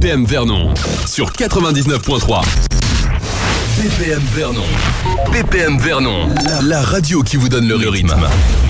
BPM Vernon sur 99.3. BPM Vernon. BPM Vernon, la radio qui vous donne le rythme.